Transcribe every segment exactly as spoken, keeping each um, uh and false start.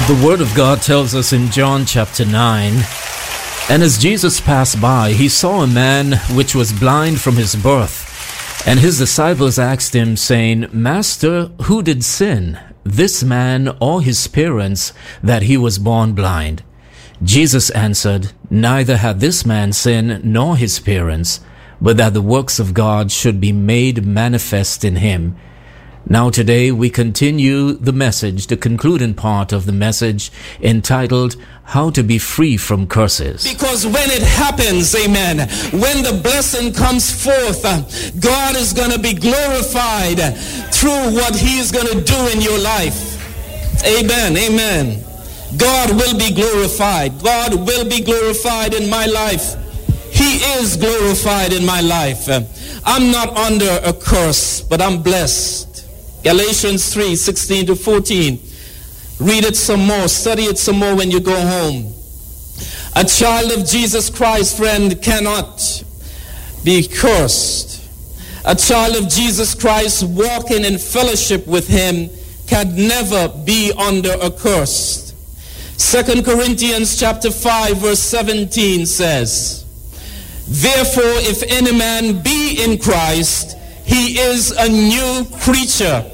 The Word of God tells us in John chapter nine, "And as Jesus passed by, he saw a man which was blind from his birth. And his disciples asked him, saying, Master, who did sin, this man or his parents, that he was born blind? Jesus answered, Neither had this man sinned nor his parents, but that the works of God should be made manifest in him." Now today we continue the message, the concluding part of the message entitled, How to be Free from Curses. Because when it happens, amen, when the blessing comes forth, uh, God is going to be glorified through what he is going to do in your life. Amen, amen. God will be glorified. God will be glorified in my life. He is glorified in my life. Uh, I'm not under a curse, but I'm blessed. Galatians three, sixteen to fourteen. Read it some more. Study it some more when you go home. A child of Jesus Christ, friend, cannot be cursed. A child of Jesus Christ walking in fellowship with him can never be under a curse. Second Corinthians chapter five, verse seventeen says, Therefore, if any man be in Christ, he is a new creature.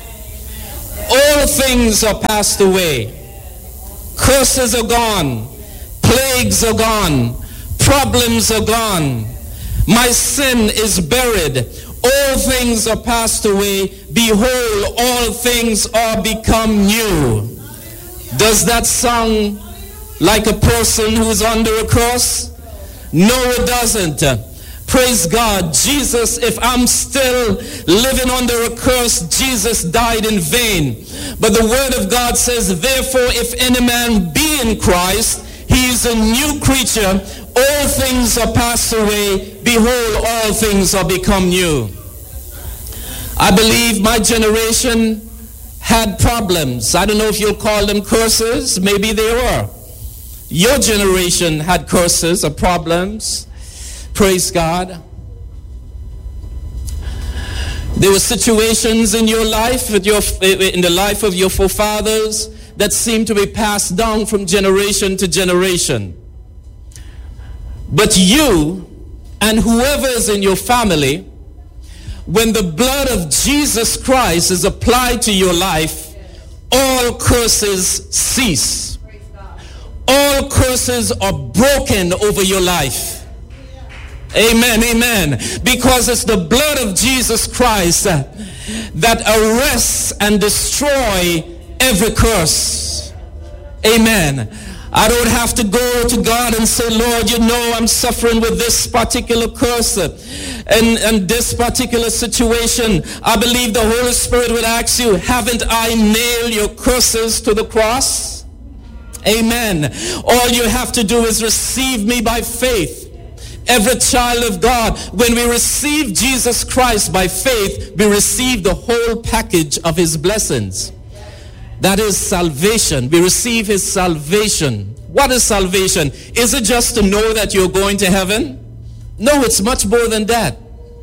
All things are passed away. Curses are gone. Plagues are gone. Problems are gone. My sin is buried. All things are passed away. Behold, all things are become new. Does that sound like a person who's under a curse? No, it doesn't. Praise God. Jesus, if I'm still living under a curse, Jesus died in vain. But the word of God says, therefore, if any man be in Christ, he is a new creature. All things are passed away. Behold, all things are become new. I believe my generation had problems. I don't know if you'll call them curses. Maybe they were. Your generation had curses or problems. Praise God. There were situations in your life, in the life of your forefathers, that seemed to be passed down from generation to generation. But you and whoever is in your family, when the blood of Jesus Christ is applied to your life, all curses cease. All curses are broken over your life. Amen, amen. Because it's the blood of Jesus Christ uh, that arrests and destroys every curse. Amen. I don't have to go to God and say, Lord, you know I'm suffering with this particular curse uh, and, and this particular situation. I believe the Holy Spirit would ask you, haven't I nailed your curses to the cross? Amen. All you have to do is receive me by faith. Every child of God, when we receive Jesus Christ by faith, we receive the whole package of his blessings. That is salvation. We receive his salvation. What is salvation? Is it just to know that you're going to heaven? No, it's much more than that.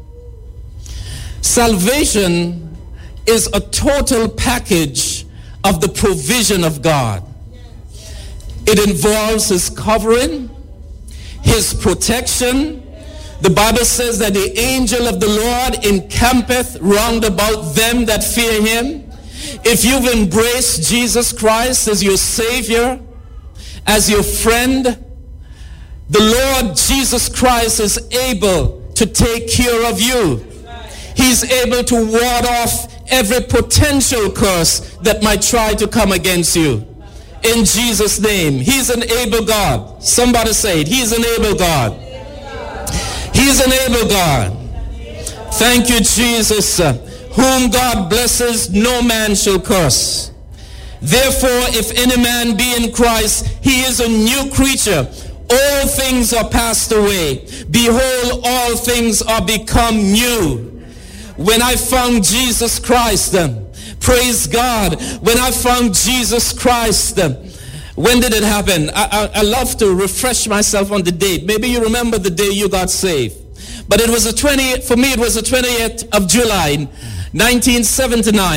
Salvation is a total package of the provision of God. It involves his covering, his protection. The Bible says that the angel of the Lord encampeth round about them that fear him. If you've embraced Jesus Christ as your Savior, as your friend, the Lord Jesus Christ is able to take care of you. He's able to ward off every potential curse that might try to come against you. In Jesus' name. He's an able God. Somebody say it. He's an able God. He's an able God. Thank you, Jesus. Whom God blesses, no man shall curse. Therefore, if any man be in Christ, he is a new creature. All things are passed away. Behold, all things are become new. When I found Jesus Christ, praise God, when I found Jesus Christ, when did it happen? I, I, I love to refresh myself on the date. Maybe you remember the day you got saved. But it was the twentieth, for me it was the twentieth of July, nineteen seventy-nine.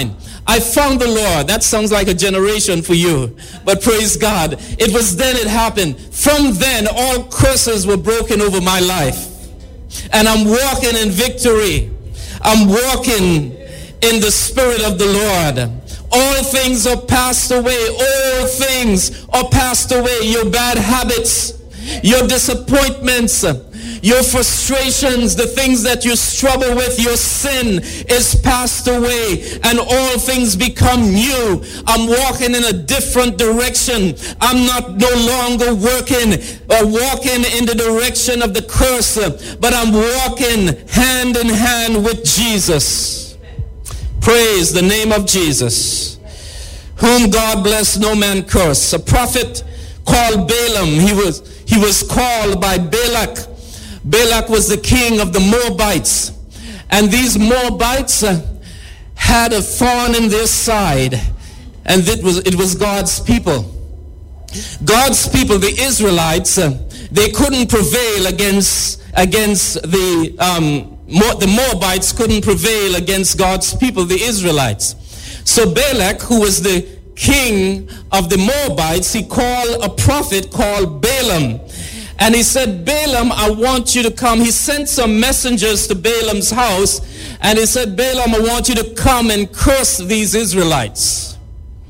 I found the Lord. That sounds like a generation for you. But praise God. It was then it happened. From then, all curses were broken over my life. And I'm walking in victory. I'm walking in the Spirit of the Lord. All things are passed away. All things are passed away. Your bad habits, your disappointments, your frustrations, the things that you struggle with, your sin is passed away and all things become new. I'm walking in a different direction. I'm not no longer working or walking in the direction of the curse, but I'm walking hand in hand with Jesus. Praise the name of Jesus. Whom God bless, no man curse. A prophet called Balaam, he was, he was called by Balak. Balak was the king of the Moabites. And these Moabites uh, had a thorn in their side. And it was, it was God's people. God's people, the Israelites, uh, they couldn't prevail against, against the, um, Mo- the Moabites couldn't prevail against God's people, the Israelites. So Balak, who was the king of the Moabites, he called a prophet called Balaam. And he said, Balaam, I want you to come. He sent some messengers to Balaam's house. And he said, Balaam, I want you to come and curse these Israelites.